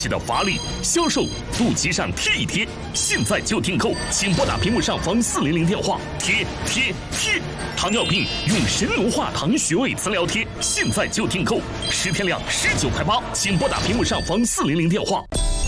的发力销售，肚脐上贴一贴，现在就订购，请拨打屏幕上方400电话，贴。糖尿病用神农化糖穴位磁疗贴，现在就订购，10天量19块8，请拨打屏幕上方400电话。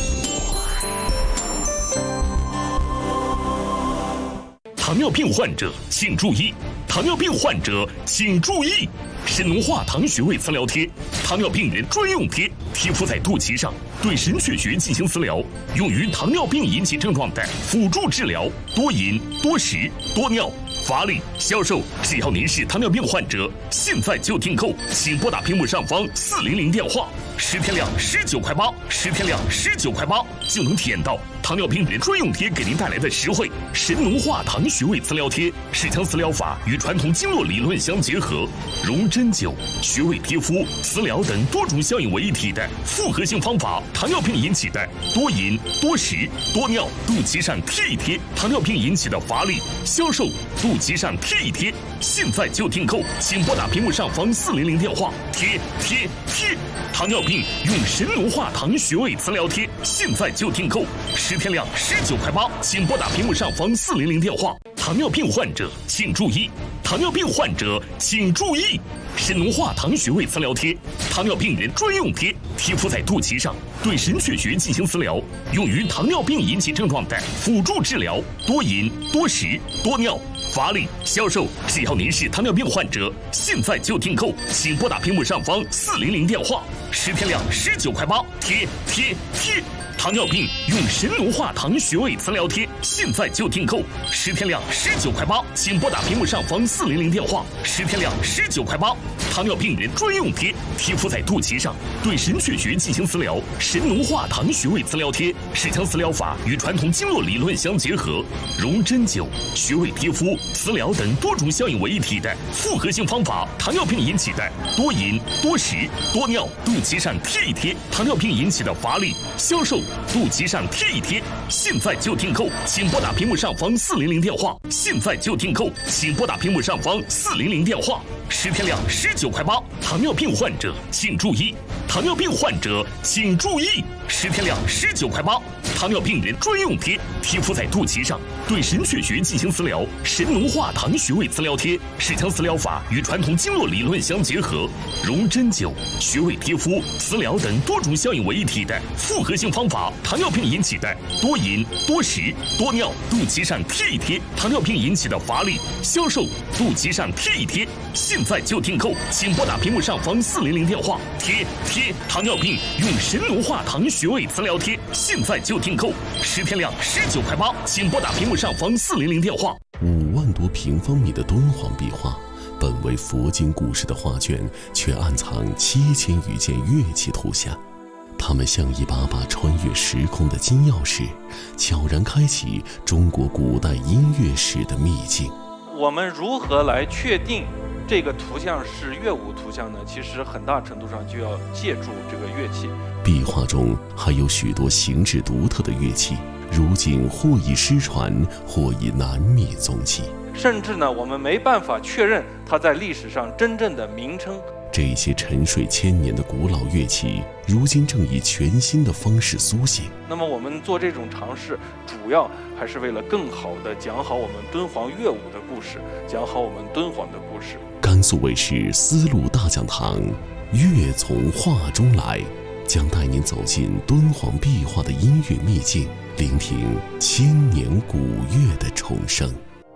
糖尿病患者请注意！糖尿病患者请注意！神农化糖穴位磁疗贴，糖尿病人专用贴，贴敷在肚脐上，对神阙穴进行磁疗，用于糖尿病引起症状的辅助治疗，多饮、多食、多尿。发力销售，只要您是糖尿病患者，现在就订购，请拨打屏幕上方400电话，10天量19块8，10天量19块8，就能体验到糖尿病人专用贴给您带来的实惠。神农化糖穴位磁疗贴是将磁疗法与传统经络理论相结合，融针灸、穴位贴敷、磁疗等多种效应为一体的复合性方法。糖尿病引起的多饮、多食、多尿，肚脐上贴一贴；糖尿病引起的乏力、消瘦，肚脐上贴一贴。现在就订购，请拨打屏幕上方400电话，贴。糖尿病用神农化糖穴位磁疗贴，现在就订购，10天量19块8，请拨打屏幕上方400电话。糖尿病患者请注意！糖尿病患者请注意！神农化糖穴位磁疗贴，糖尿病人专用贴，贴敷在肚脐上，对神阙穴进行磁疗，用于糖尿病引起症状的辅助治疗，多饮、多食、多尿。乏力销售，只要您是糖尿病患者，现在就订购，请拨打屏幕上方400电话，10天量19块8，贴。糖尿病用神农化糖穴位磁疗贴，现在就订购，10天量19块8，请拨打屏幕上方400电话，10天量19块8。糖尿病人专用贴，贴敷在肚脐上，对神阙穴进行磁疗。神农化糖穴位磁疗贴是将磁疗法与传统经络理论相结合，融针灸、穴位贴敷、磁疗等多种效应为一体的复合性方法。糖尿病引起的多饮、多食、多尿，肚脐上贴一贴；糖尿病引起的乏力、消瘦，肚脐上贴一贴。现在就订购，请拨打屏幕上方400电话。现在就订购，请拨打屏幕上方400电话。10天量19块8，糖尿病患者请注意！糖尿病患者请注意！10天量19块8，糖尿病人专用贴，贴敷在肚脐上，对神阙穴进行磁疗。神农化糖穴位磁疗贴是将磁疗法与传统经络理论相结合，融针灸、穴位贴敷、磁疗等多种效应为一体的复合性方法。糖尿病引起的多饮、多食、多尿，肚脐上贴一贴；糖尿病引起的乏力、消瘦，肚脐上贴一贴。现在就订购，请拨打屏幕上方400电话，贴。糖尿病用神农化糖穴位磁疗贴，现在就订购，10天量19块8，请拨打屏幕上方400电话。 5万多平方米的敦煌壁画，本为佛经故事的画卷，却暗藏7000余件乐器图像。它们像一把把穿越时空的金钥匙，悄然开启中国古代音乐史的秘境。 我们如何来确定这个图像是乐舞图像呢？其实很大程度上就要借助这个乐器。 壁画中还有许多形制独特的乐器，如今或已失传，或已难觅踪迹。 甚至呢，我们没办法确认它在历史上真正的名称。 这些沉睡千年的古老乐器，如今正以全新的方式苏醒。 那么我们做这种尝试，主要还是为了更好地讲好我们敦煌乐舞的故事，讲好我们敦煌的故事。 甘肃卫视丝路大讲堂，乐从画中来，将带您走进敦煌壁画的音乐秘境，聆听千年古乐的重生。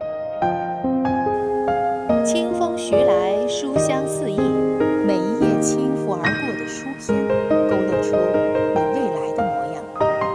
清风徐来，书香四溢，每一页轻拂而过的书篇，勾勒出你未来的模样。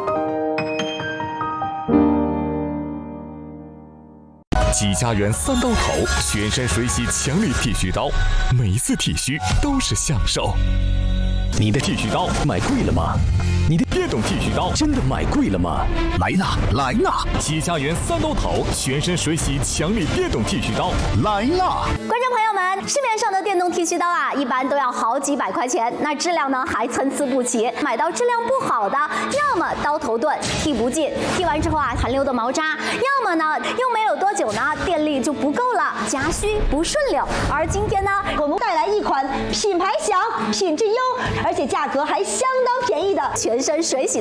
纪家园3刀头，全身水洗强力剃须刀，每一次剃须都是享受。你的剃须刀买贵了吗？你的电动剃须刀真的买贵了吗？来啦！纪家园3刀头，全身水洗强力电动剃须刀来啦！ 观众朋友们，市面上的电动剃须刀啊，一般都要好几百块钱，那质量呢还参差不齐。买到质量不好的，要么刀头钝，剃不尽，剃完之后啊残留的毛渣；要么呢用没有多久呢，电力就不够了，夹须不顺溜。而今天呢，我们带带来一款品牌响、品质优，而且价格还相当便宜的全身水洗